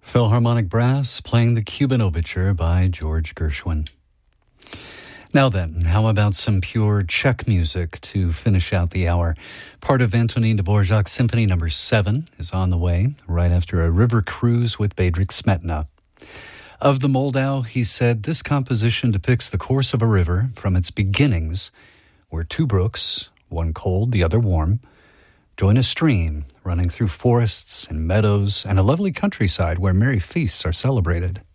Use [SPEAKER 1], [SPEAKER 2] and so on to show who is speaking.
[SPEAKER 1] Philharmonic Brass playing the Cuban Overture by George Gershwin. Now then, how about some pure Czech music to finish out the hour? Part of Antonín Dvořák's Symphony No. 7 is on the way, right after a river cruise with Bedřich Smetana. Of the Moldau, he said, this composition depicts the course of a river from its beginnings, where two brooks, one cold, the other warm, join a stream running through forests and meadows and a lovely countryside where merry feasts are celebrated.